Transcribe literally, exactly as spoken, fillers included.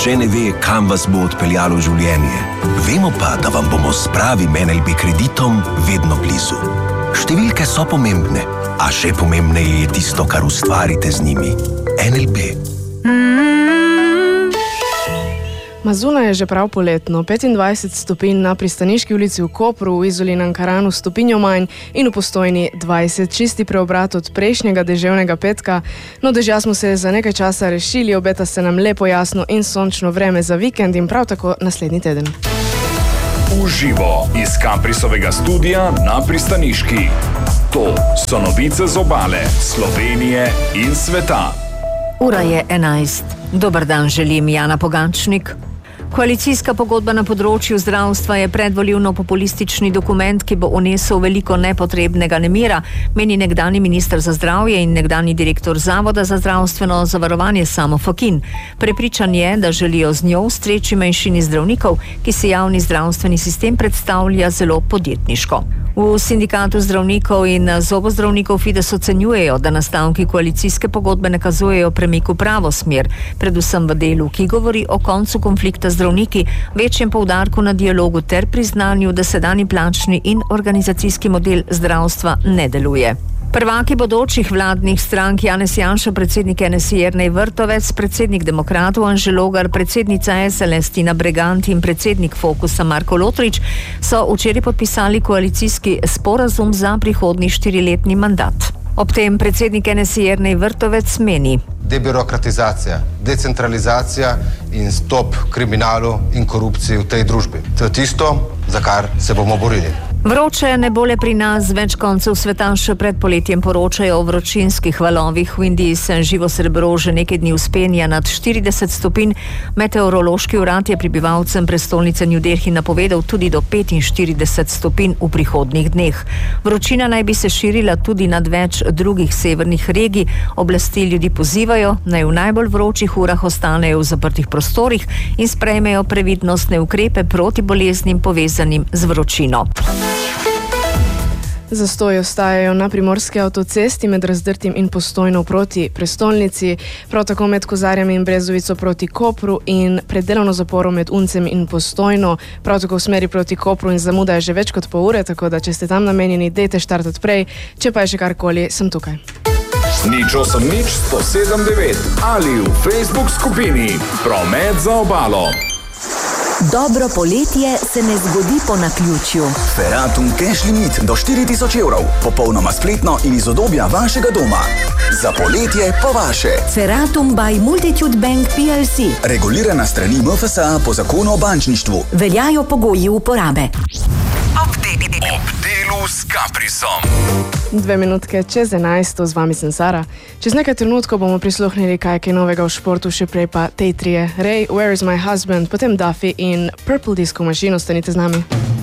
nihče ne ve, kam vas bo odpeljalo življenje. Vemo pa, da vam bomo s pravim N L B kreditom vedno blizu. Številke so pomembne, a še pomembneje je tisto, kar ustvarite z njimi. N L B. Mazuna je že prav poletno, petindvajset stopinj na Pristaniški ulici v Kopru, v Izoli in Ankaranu stopinjo manj in v Postojni dvajset, čisti preobrat od prejšnjega deževnega petka. No, dežja smo se za nekaj časa rešili, obeta se nam lepo jasno in sončno vreme za vikend in prav tako naslednji teden. Uživo iz Kaprisovega studia na Pristaniški. To so novice z obale, Slovenije in sveta. Ura je enajst. Dober dan želim, Jana Pogančnik. Koalicijska pogodba na področju zdravstva je predvolilno populistični dokument, ki bo unesel veliko nepotrebnega nemira, meni nekdanji minister za zdravje in nekdanji direktor Zavoda za zdravstveno zavarovanje Samo Fakin. Prepričan je, da želijo z njo ustreči manjšini zdravnikov, ki se javni zdravstveni sistem predstavlja zelo podjetniško. V sindikatu zdravnikov in zobozdravnikov Fides ocenjujejo, da nastavki koalicijske pogodbe nakazujejo premik v pravo smer, predvsem v delu, ki govori o koncu konflikta zdravniki, večjem poudarku na dialogu ter priznanju, da sedanji plačni in organizacijski model zdravstva ne deluje. Prvaki bodočih vladnih strank Janez Janša, predsednik N S I Jernej Vrtovec, predsednik Demokratov Anže Logar, predsednica S L S Tina Bregant in predsednik Fokusa Marko Lotrič so včeraj podpisali koalicijski sporazum za prihodnji štiriletni mandat. Ob tem predsednik N S I Jernej Vrtovec meni: debirokratizacija, decentralizacija in stop kriminalu in korupciji v tej družbi. To je tisto, za kar se bomo borili. Vroče ne bo le pri nas, več koncev sveta še pred poletjem poročajo o vročinskih valovih. V Indiji se živo srebro že nekaj dni vzpenja nad štirideset stopinj. Meteorološki urad je prebivalcem prestolnice New Delhi napovedal tudi do petinštirideset stopinj v prihodnjih dneh. Vročina naj bi se širila tudi nad več drugih severnih regij. Oblasti ljudi pozivajo, naj v najbolj vročih urah ostanejo v zaprtih prostorih in sprejmejo previdnostne ukrepe proti boleznim povezanim z vročino. Zastoji ostajajo na primorski avtocesti med Razdrtim in Postojno proti prestolnici, prav tako med Kozarjem in Brezovico proti Kopru in pred delovno zaporo med Uncem in Postojno, prav tako v smeri proti Kopru in zamuda je že več kot pol ure, tako da če ste tam namenjeni, dejte štartati prej, če pa je še karkoli, sem tukaj. Nič osem nič sto sedem devet ali v Facebook skupini Promet za obalo. Dobro poletje se ne zgodi po naključju. Feratum cash limit do štiri tisoč evrov, popolnoma spletno in iz udobja vašega doma. Za poletje po vaše. Feratum by Multitude Bank P L C. Regulirana strani M F S A po zakonu o bančništvu. Veljajo pogoji uporabe. Ob delu s Kaprisom. Dve minutke čez enajsto, z vami sem Sara. Čez nekaj trenutkov bomo prisluhnili kaj kaj novega v športu, še prej pa tej trije. Ray, Where is my husband, potem Duffy in Purple Disco Machine, ostanite z nami.